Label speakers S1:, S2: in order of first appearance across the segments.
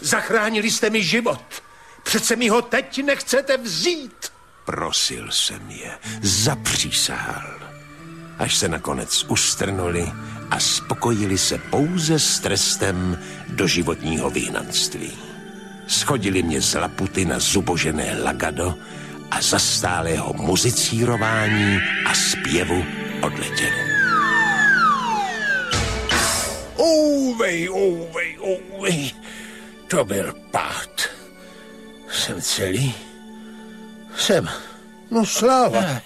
S1: Zachránili jste mi život. Přece mi ho teď nechcete vzít.
S2: Prosil jsem je, zapřísahal. Až se nakonec ustrnuli a spokojili se pouze s trestem doživotního vyhnanství. Schodili mě z Laputy na zubožené Lagado a za stálého muzicírování a zpěvu odletěli. Ouvej, ouvej, ouvej. To byl pád. Jsem celý? Jsem. No sláva.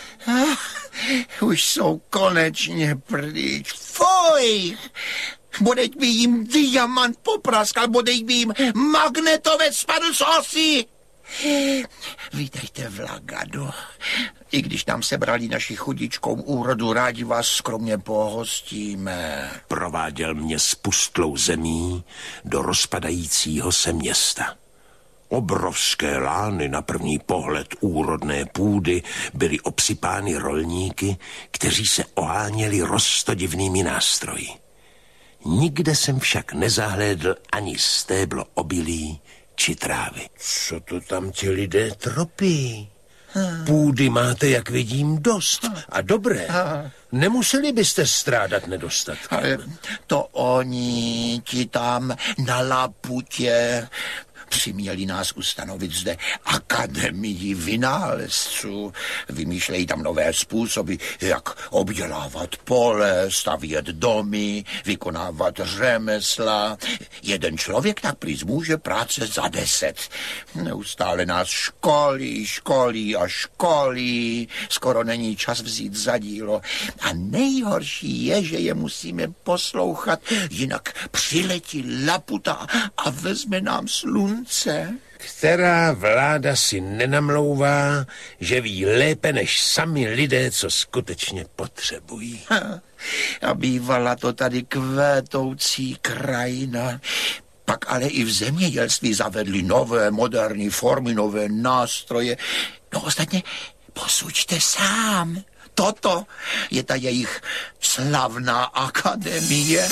S3: Už jsou konečně pryč. Fuj! Bodejť by jim diamant popraskal, bodejť by jim magnetovec spadl z osy. Vítejte v Lagado. I když nám sebrali naši chudičkou úrodu, rádi vás skromně pohostíme.
S2: Prováděl mě spustlou zemí do rozpadajícího se města. Obrovské lány, na první pohled úrodné půdy, byly obsypány rolníky, kteří se oháněli roztodivnými nástroji. Nikde jsem však nezahlédl ani stéblo obilí či trávy. Co to tam ti lidé tropí? Půdy máte, jak vidím, dost a dobré. Nemuseli byste strádat nedostatkem.
S3: To oni ti tam na Laputě přiměli nás ustanovit zde akademii vynálezců. Vymýšlejí tam nové způsoby, jak obdělávat pole, stavět domy, vykonávat řemesla. Jeden člověk tak prý může práce za 10. Neustále nás školí a školí. Skoro není čas vzít za dílo. A nejhorší je, že je musíme poslouchat, jinak přiletí Laputa a vezme nám slunce.
S2: Která vláda si nenamlouvá, že ví lépe než sami lidé, co skutečně potřebují.
S3: A bývala to tady kvétoucí krajina. Pak ale i v zemědělství zavedli nové moderní formy, nové nástroje. No ostatně posuďte sám. Toto je ta jejich slavná akademie.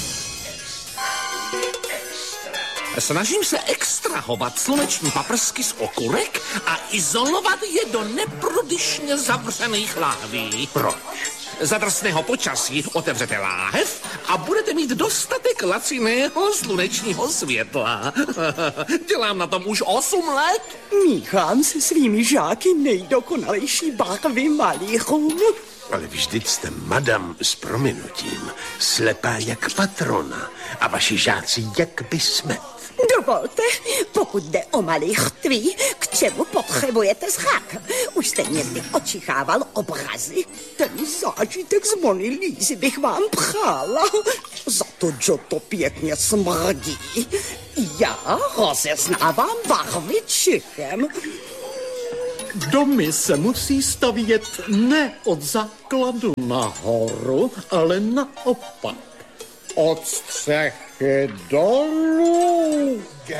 S4: Snažím se extrahovat sluneční paprsky z okurek a izolovat je do neprodyšně zavřených láhví.
S2: Proč?
S4: Za drsného počasí otevřete láhev a budete mít dostatek laciného slunečního světla. Dělám na tom už 8 let.
S5: Míchám se svými žáky nejdokonalejší barvy malířů.
S2: Ale vždyť jste, madam, s prominutím, slepá jak patrona a vaši žáci jak by smet.
S5: Dovolte, pokud jde o malířství, k čemu potřebujete zrak? Už jste někdy očichával obrazy? Ten zážitek z Mony Lízy bych vám přála. Za to, že to pěkně smrdí. Já rozeznávám barvy čichem.
S6: Domy se musí stavět ne od základu nahoru, ale naopak. Od střechy dolů.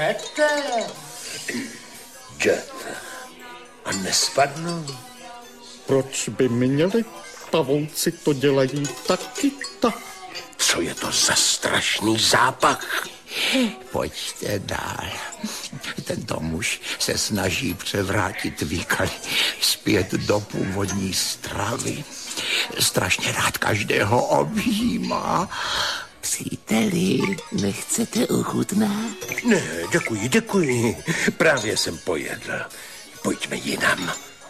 S2: Goethe. A nespadnou?
S6: Proč by měli? Pavouci to dělají taky tak.
S2: Co je to za strašný zápach?
S3: Pojďte dál. Tento muž se snaží převrátit výkal zpět do původní stravy. Strašně rád každého objímá.
S7: Příteli, nechcete ochutnat?
S2: Ne, děkuji. Právě jsem pojedl. Pojďme jinam.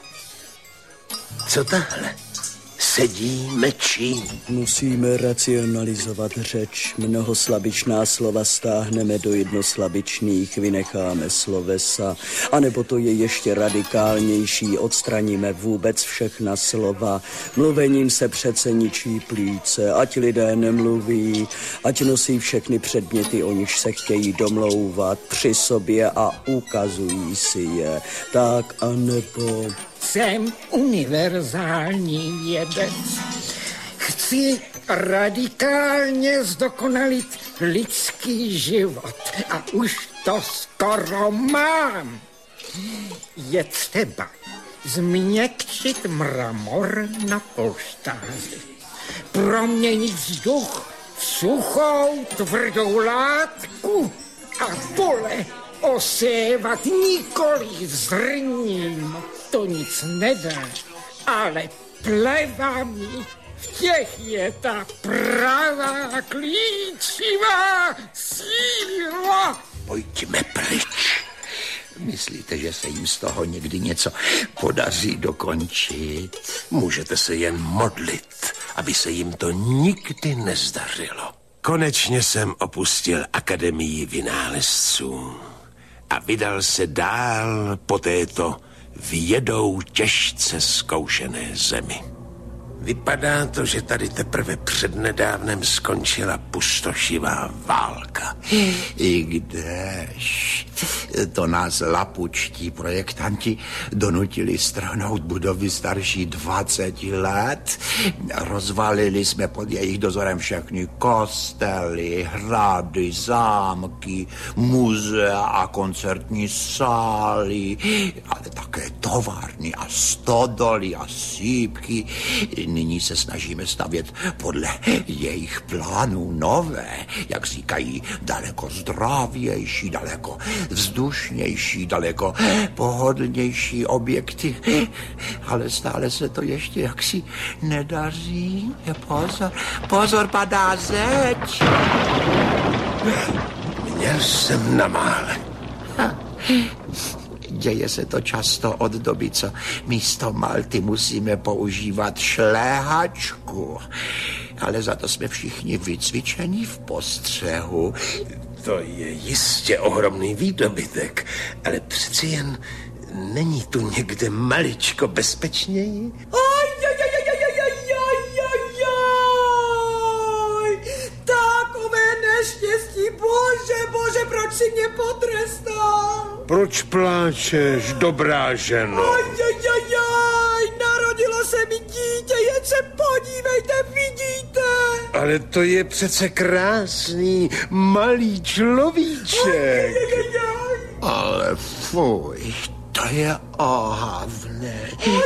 S2: Co tahle? Sedí, mečí.
S8: Musíme racionalizovat řeč. Mnohoslabičná slova stáhneme do jednoslabičných, vynecháme slovesa. A nebo to je ještě radikálnější, odstraníme vůbec všechna slova. Mluvením se přece ničí plíce, ať lidé nemluví, ať nosí všechny předměty, o niž se chtějí domlouvat při sobě a ukazují si je. Tak a nebo...
S9: Jsem univerzální vědec. Chci radikálně zdokonalit lidský život a už to skoro mám. Je třeba změkčit mramor na polštáři, proměnit vzduch v suchou tvrdou látku, a pole osévat nikoli zrním, to nic nedá, ale plevami. V těch je ta pravá klíčivá síla.
S3: Pojďme pryč. Myslíte, že se jim z toho někdy něco podaří dokončit?
S2: Můžete se jen modlit, aby se jim to nikdy nezdařilo. Konečně jsem opustil Akademii vynálezců a vydal se dál po této vědou těžce zkoušené zemi. Vypadá to, že tady teprve přednedávnem skončila pustošivá válka.
S3: I kdež to nás lapučtí projektanti donutili strhnout budovy starší 20 let. Rozvalili jsme pod jejich dozorem všechny kostely, hrady, zámky, muzea a koncertní sály, ale také továrny a stodoly a sýpky. Nyní se snažíme stavět podle jejich plánů nové, jak říkají, daleko zdravější, daleko vzdušnější, daleko pohodlnější objekty. Ale stále se to ještě jaksi nedaří. Pozor, pozor, padá zeď.
S2: Měl jsem na mále.
S3: Děje se to často od doby, co místo malty musíme používat šléhačku. Ale za to jsme všichni vycvičení v postřehu.
S2: To je jistě ohromný výdobytek, ale přeci jen není tu někde maličko bezpečněji?
S5: Takové neštěstí, bože, proč si mě potrestal?
S2: Proč pláčeš, dobrá ženo?
S5: Narodilo se mi dítě, jen se podívejte, vidíte?
S2: Ale to je přece krásný, malý človíček.
S3: Ale fuj, to je ohavné.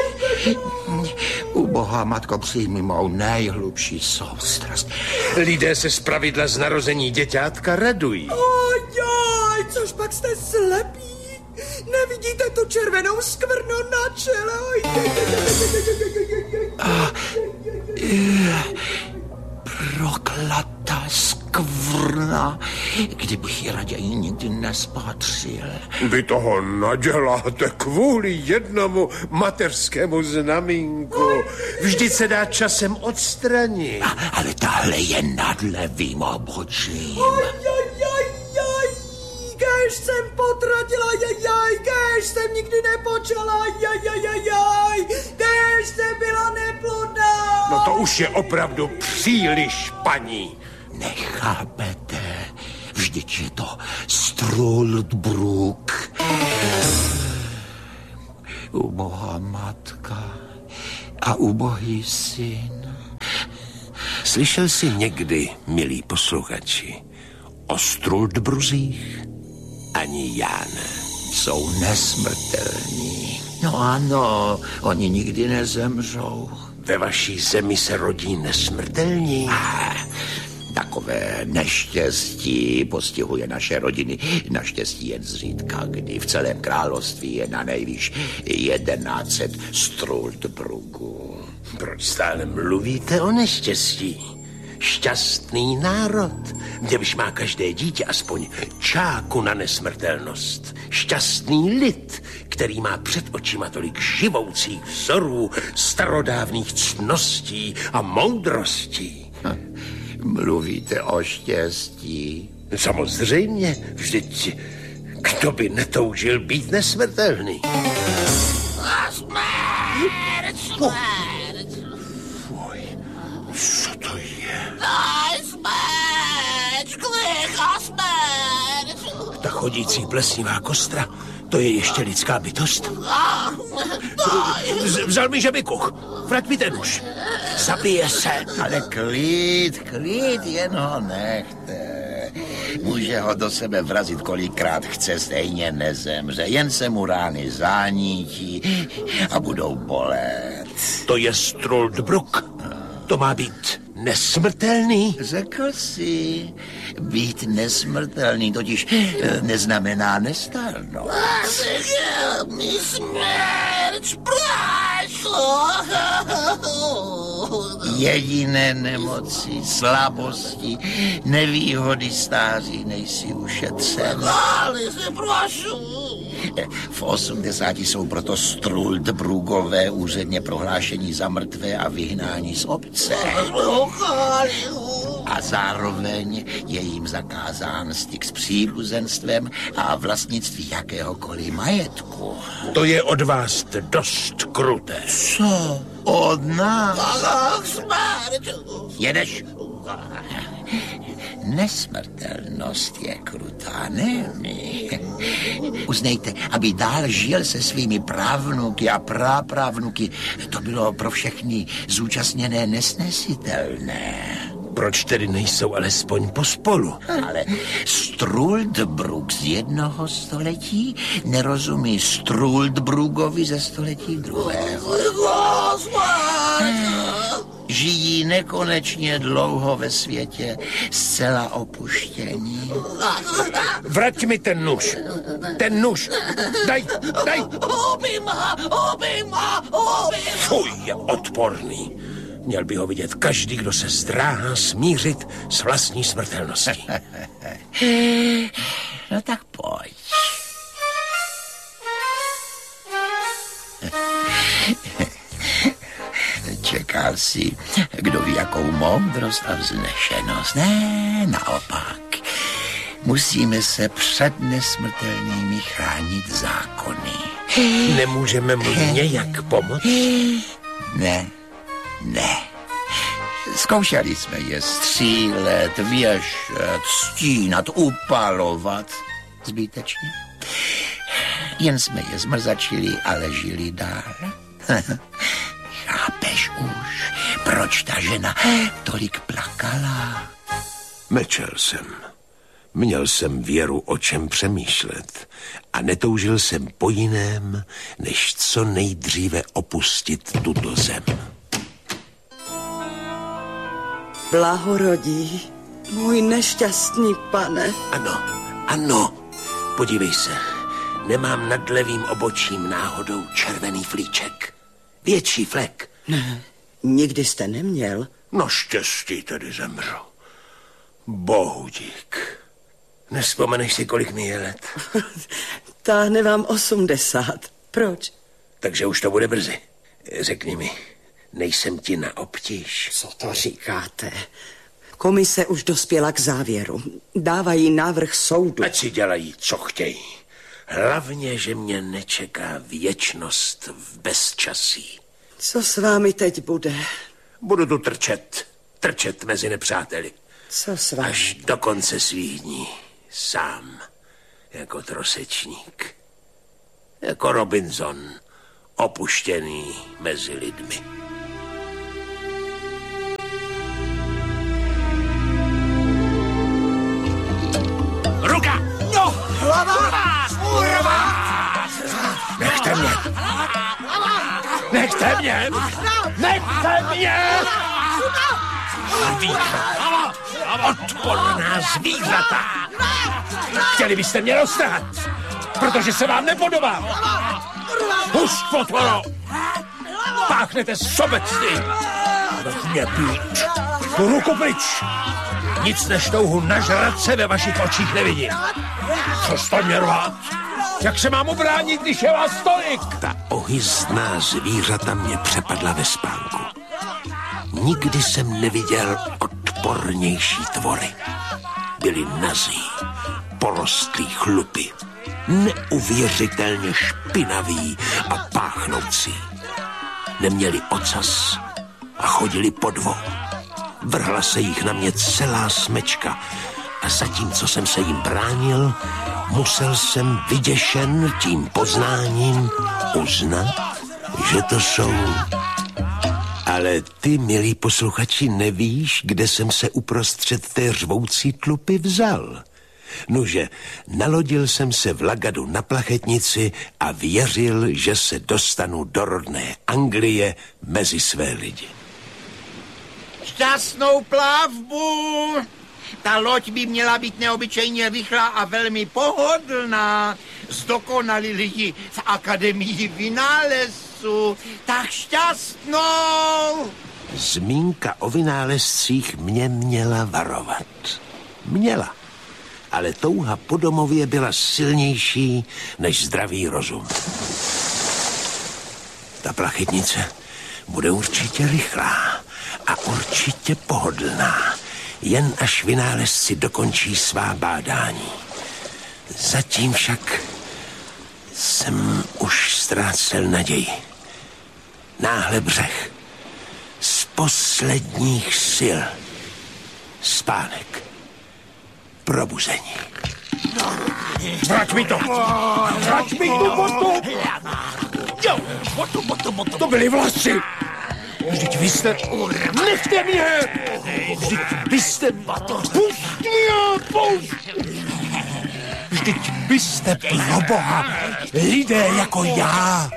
S3: Ubohá matko, přijmi mou nejhlubší soustrast.
S2: Lidé se zpravidla z narození děťátka radují.
S5: Což pak jste slepí? Nevidíte tu červenou skvrnu na čele?
S3: Proklatá skvrna, kdybych ji raději nikdy nespatřil.
S2: Vy toho naděláte kvůli jednomu mateřskému znamínku. Vždyť se dá časem odstranit.
S3: Ale tahle je nad levým obočím.
S5: Kéž jsem potratila, kéž jsem nikdy nepočala, kéž jsem byla neplodná.
S2: No to už je opravdu příliš, paní.
S3: Nechápete, vždyť je to Struldbruk. Ubohá matka a ubohý syn.
S2: Slyšel jsi někdy, milí posluchači, o Struldbruzích? Ani já ne.
S3: Jsou nesmrtelní. No ano, oni nikdy nezemřou.
S2: Ve vaší zemi se rodí nesmrtelní?
S3: Takové neštěstí postihuje naše rodiny. Naštěstí jen zřídka, kdy v celém království je na nejvýš 1100 Struldbrugů.
S2: Proč stále mluvíte o neštěstí? Šťastný národ, kdež má každé dítě aspoň čáku na nesmrtelnost. Šťastný lid, který má před očima tolik živoucích vzorů, starodávných ctností a moudrostí.
S3: Mluvíte o štěstí?
S2: Samozřejmě, vždyť kdo by netoužil být nesmrtelný? Fuj, co to je? Ta chodící plesnivá kostra, to je ještě lidská bytost? Vzal mi žebikuch, vrať mi ten nůž. Zabije se.
S3: Ale klid, jen ho nechte. Může ho do sebe vrazit kolikrát chce, stejně nezemře. Jen se mu rány zánítí a budou bolet.
S2: To je Struldbruk. To má být nesmrtelný?
S3: Řekl jsi, být nesmrtelný totiž neznamená nestárnout.
S7: Mi smrť, plášlo.
S3: Jediné nemoci, slabosti, nevýhody stáří nejsi ušetřen.
S7: Ale se prošu.
S3: V 80 jsou proto Struldbrugové úředně prohlášení za mrtvé a vyhnání z obce. A zároveň je jim zakázán styk s příbuzenstvem a vlastnictví jakéhokoliv majetku.
S2: To je od vás dost kruté.
S3: Co? Od nás? Jedeš? Nesmrtelnost je krutá, ne my. Uznejte, aby dál žil se svými právnuky a prapravnuky, to bylo pro všechny zúčastněné nesnesitelné.
S2: Proč tedy nejsou alespoň pospolu?
S3: Ale Struldbrug z jednoho století nerozumí Struldbrugovi ze století druhého. Žijí nekonečně dlouho ve světě, zcela opuštění.
S2: Vrať mi ten nůž. Ten nůž. Daj. Fuj, je odporný. Měl by ho vidět každý, kdo se zdráhá smířit s vlastní smrtelností.
S3: No tak pojď. Čekal si, kdo ví, jakou moudrost a vznešenost. Ne, naopak. Musíme se před nesmrtelnými chránit zákony.
S2: Nemůžeme mu nějak pomoct?
S3: Ne. Zkoušeli jsme je střílet, věšet, stínat, upalovat. Zbytečně. Jen jsme je zmrzačili, ale žili dál. Chápeš už, proč ta žena tolik plakala?
S2: Mlčel jsem. Měl jsem věru, o čem přemýšlet a netoužil jsem po jiném, než co nejdříve opustit tuto zem.
S8: Blahorodí, můj nešťastný pane.
S2: Ano, podívej se, nemám nad levým obočím náhodou červený flíček. Větší flek.
S8: Ne, nikdy jste neměl.
S2: Naštěstí tedy zemřu. Bohu dík. Nevzpomeneš si, kolik mi je let?
S8: Táhne vám 80. Proč?
S2: Takže už to bude brzy. Řekni mi, nejsem ti na obtíž?
S8: Co to říkáte? Komise už dospěla k závěru. Dávají návrh soudu.
S2: Ať si dělají, co chtějí. Hlavně, že mě nečeká věčnost v bezčasí.
S8: Co s vámi teď bude?
S2: Budu tu trčet mezi nepřáteli.
S8: Co s vámi?
S2: Až do konce svých dní. Sám. Jako trosečník. Jako Robinson. Opuštěný mezi lidmi. Ruka!
S7: No, hlava!
S2: Nechte mě! Nechte mě! Nechte mě! Zvířata! Odporná zvířata! Chtěli byste mě roztrhat, protože se vám nepodobám! Hust, potvoro! Páchnete sobectví! Vrch mě pryč! Ruku pryč! Nic než touhu nažrat se ve vašich očích nevidím. Co jste mě rvat? Jak se mám ubránit, když je vás tolik? Ta ohyzdná zvířata mě přepadla ve spánku. Nikdy jsem neviděl odpornější tvory. Byli nazí, porostlí chlupy, neuvěřitelně špinaví a páchnoucí. Neměli ocas a chodili po dvou. Vrhla se jich na mě celá smečka a zatímco jsem se jim bránil, musel jsem vyděšen tím poznáním uznat, že to jsou. Ale ty, milí posluchači, nevíš, kde jsem se uprostřed té řvoucí tlupy vzal. Nuže, nalodil jsem se v Lagadu na plachetnici a věřil, že se dostanu do rodné Anglie mezi své lidi.
S3: Šťastnou plavbu! Ta loď by měla být neobyčejně rychlá a velmi pohodlná. Zdokonali lidi v Akademii vynálezců. Tak šťastnou!
S2: Zmínka o vynálezcích mě měla varovat. Měla. Ale touha po domově byla silnější než zdravý rozum. Ta plachetnice bude určitě rychlá a určitě pohodlná, jen až vynálezci dokončí svá bádání. Zatím však jsem už ztrácel naději. Náhle břeh. Z posledních sil. Spánek. Probuzení.
S1: Vrať mi to! Vrať mi tu botu! Jo, botu! To byly vlasy! Vždyť vy jste... Nechte mě! Vždyť vy jste... Pust mě! Vždyť vy jste pro Boha lidé jako já!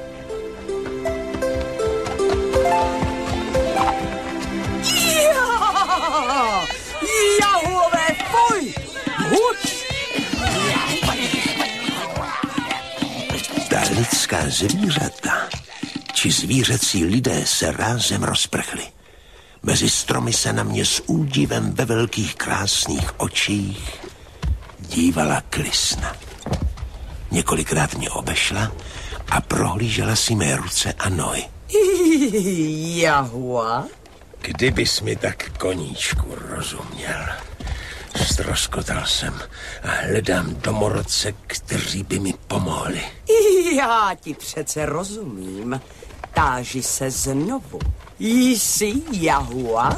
S8: Jahové, fuj! Huč!
S2: Ta lidská zvířata či zvířecí lidé se rázem rozprchli. Mezi stromy se na mě s údivem ve velkých krásných očích dívala Klisna. Několikrát mě obešla a prohlížela si mé ruce a nohy.
S8: Jahua?
S2: Kdybys mi tak, koníčku, rozuměl. Ztroskotal jsem a hledám domorodce, kteří by mi pomohli.
S8: Já ti přece rozumím. Táži se znovu. Jsi Jahua?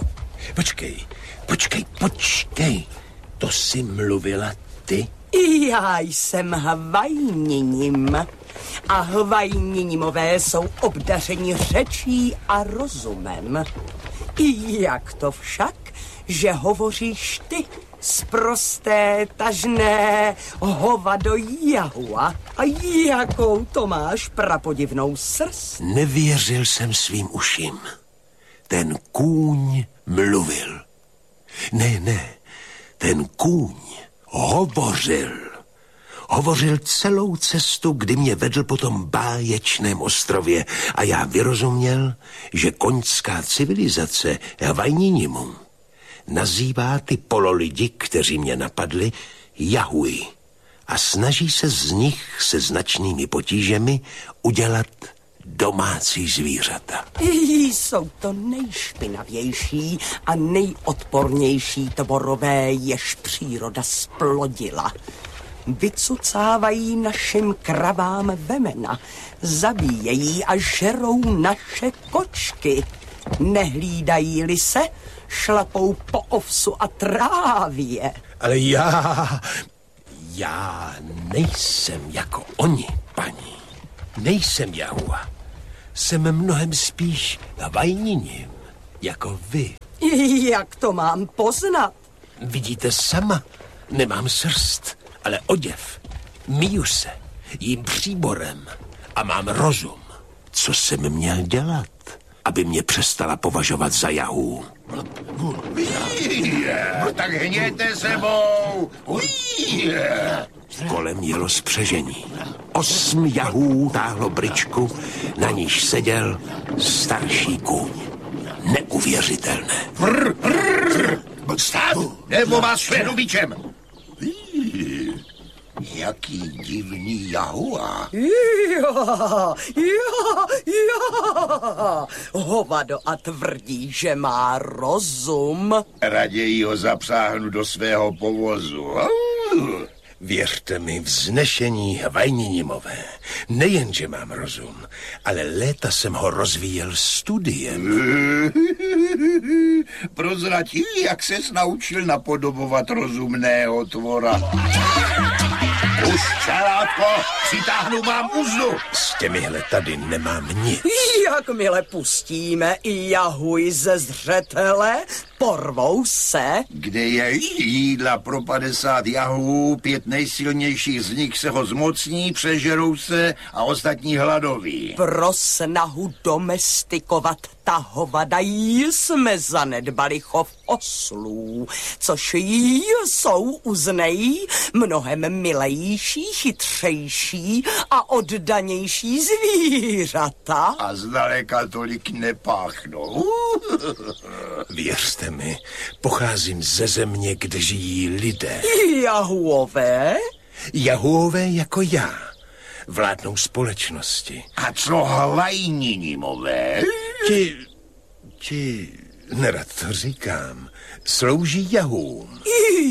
S2: Počkej. To jsi mluvila ty?
S8: Já jsem Hvajninim. A Hvajninimové jsou obdařeni řečí a rozumem. Jak to však, že hovoříš ty, sprosté, tažné hovado Jahua? A jakou to máš prapodivnou srst?
S2: Nevěřil jsem svým uším. Ten kůň mluvil. Ne, ten kůň hovořil. Hovořil celou cestu, kdy mě vedl po tom báječném ostrově a já vyrozuměl, že koňská civilizace Hvajninimum nazývá ty pololidi, kteří mě napadli, Jahuji a snaží se z nich se značnými potížemi udělat domácí zvířata.
S8: Jsou to nejšpinavější a nejodpornější tvorové, jež příroda splodila. Vycucávají našim kravám vemena, zabíjejí a žerou naše kočky. Nehlídají-li se, šlapou po ovsu a trávě.
S2: Ale já nejsem jako oni, paní. Nejsem Jahua. Jsem mnohem spíš Hvajninim, jako vy.
S8: Jak to mám poznat?
S2: Vidíte sama, nemám srst, ale oděv. Míju se, jím příborem a mám rozum. Co jsem měl dělat, aby mě přestala považovat za Jahu?
S3: Tak hněte sebou!
S2: Kolem jelo spřežení. 8 Jahů táhlo bryčku, na níž seděl starší kůň. Neuvěřitelné.
S3: Stát, nebo vás švedu bičem! Jaký divný Jahua.
S8: Hovado a tvrdí, že má rozum.
S3: Raději ho zapsáhnu do svého povozu.
S2: Věřte mi, vznešení Hvajninimové. Nejenže mám rozum, ale léta jsem ho rozvíjel studiem.
S3: Prozradí, jak ses naučil napodobovat rozumného tvora. Už, čelátko, přitáhnu vám uzdu.
S2: těmihle tady nemám nic.
S8: Jakmile pustíme i jahuj ze zřetele, porvou se.
S3: Kde je jídla pro 50 jahů, 5 nejsilnějších z nich se ho zmocní, přežerou se a ostatní hladoví.
S8: Pro snahu domestikovat ta hovada jsme zanedbali chov oslů, což jsou uznej mnohem milejší, chytřejší a oddanější zvířata.
S3: A zdaleka tolik nepáchnou.
S2: Věřte mi, pocházím ze země, kde žijí lidé.
S8: Jahuové?
S2: Jahuové jako já. Vládnou společnosti.
S3: A co Havajninimové?
S2: Ti, nerad to říkám, slouží jahům.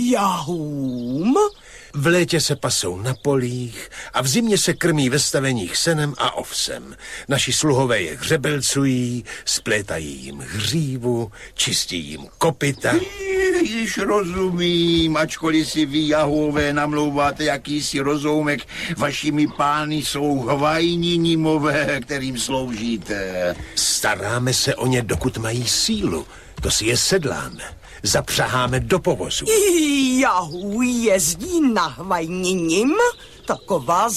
S8: Jahům?
S2: V létě se pasou na polích a v zimě se krmí ve staveních senem a ovsem. Naši sluhové je hřebelcují, splétají jim hřívu, čistí jim kopyta.
S3: Již rozumím, ačkoliv si vy jahové namlouváte jakýsi rozoumek, vašimi pány jsou Havajninimové, kterým sloužíte.
S2: Staráme se o ně, dokud mají sílu. To si je sedláme. Zapřaháme do povozu.
S8: Jahu jezdí na Havajninim? Taková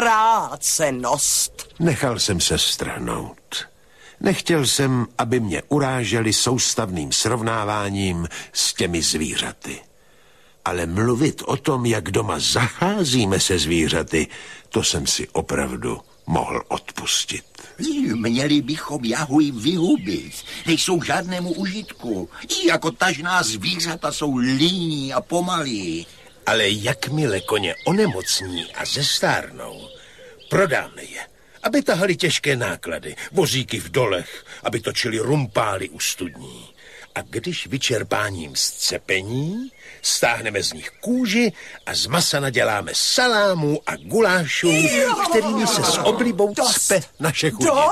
S8: zvrácenost.
S2: Nechal jsem se strhnout. Nechtěl jsem, aby mě uráželi soustavným srovnáváním s těmi zvířaty. Ale mluvit o tom, jak doma zacházíme se zvířaty, to jsem si opravdu mohl odpustit.
S3: Měli bychom jahuj vyhubit. Nejsou žádnému užitku. I jako tažná zvířata jsou líní a pomalí.
S2: Ale jakmile koně onemocní a zestárnou, prodáme je, aby tahali těžké náklady, vozíky v dolech, aby točili rumpály u studní. A když vyčerpáním scepení, stáhneme z nich kůži a z masa naděláme salámů a gulášů, kterými se s oblibou cpe naše chudina.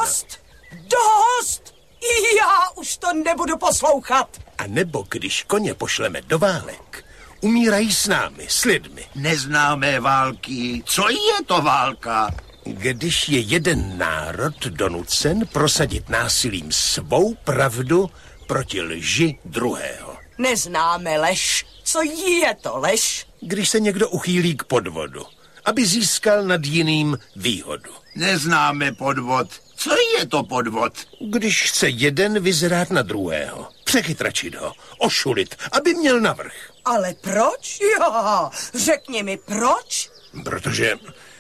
S8: Dost! Já už to nebudu poslouchat.
S2: A nebo když koně pošleme do válek, umírají s námi, s lidmi.
S3: Neznáme války. Co je to válka?
S2: Když je jeden národ donucen prosadit násilím svou pravdu proti lži druhého.
S8: Neznáme lež. Co je to lež?
S2: Když se někdo uchýlí k podvodu, aby získal nad jiným výhodu.
S3: Neznáme podvod. Co je to podvod?
S2: Když chce jeden vyzrát na druhého, přechytračit ho, ošulit, aby měl navrch.
S8: Ale proč? Jo, řekni mi proč?
S2: Protože...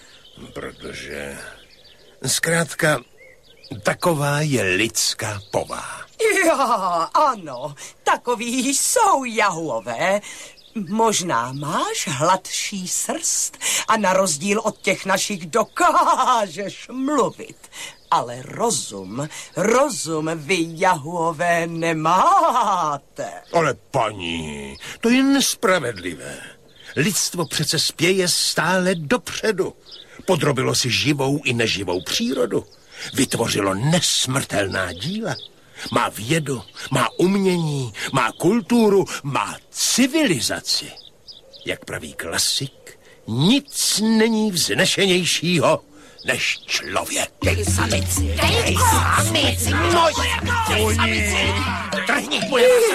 S2: Zkrátka, taková je lidská povaha.
S8: Jo, ano, takoví jsou jahuové. Možná máš hladší srst a na rozdíl od těch našich dokážeš mluvit. Ale rozum vy jahuové nemáte.
S2: Ale paní, to je nespravedlivé. Lidstvo přece spěje stále dopředu. Podrobilo si živou i neživou přírodu. Vytvořilo nesmrtelná díla. Má vědu, má umění, má kulturu, má civilizaci. Jak praví klasik, nic není vznešenějšího než člověk.
S7: Dej samici! Moje! Trhni!